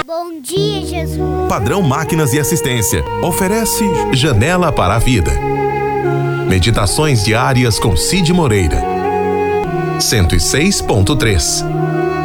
Bom dia, Jesus. Padrão Máquinas e Assistência oferece Janela para a Vida. Meditações diárias com Cid Moreira. 106.3